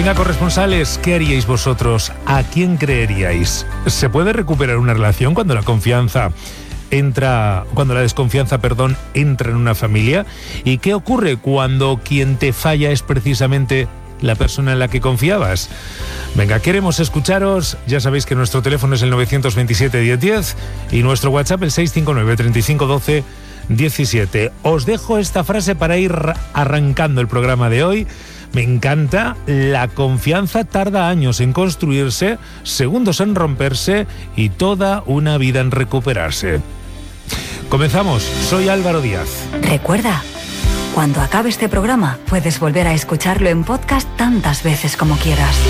Venga, corresponsales, ¿qué haríais vosotros? ¿A quién creeríais? ¿Se puede recuperar una relación cuando la desconfianza entra en una familia? ¿Y qué ocurre cuando quien te falla es precisamente la persona en la que confiabas? Venga, queremos escucharos. Ya sabéis que nuestro teléfono es el 927 1010 y nuestro WhatsApp el 659 35 12 17. Os dejo esta frase para ir arrancando el programa de hoy. Me encanta: la confianza tarda años en construirse, segundos en romperse y toda una vida en recuperarse. Comenzamos. Soy Álvaro Díaz. Recuerda, cuando acabe este programa, puedes volver a escucharlo en podcast tantas veces como quieras.